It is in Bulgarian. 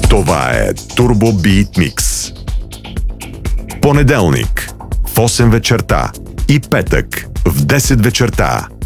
Това е Turbo Beat Mix. Понеделник в 8 вечерта и петък в 10 вечерта.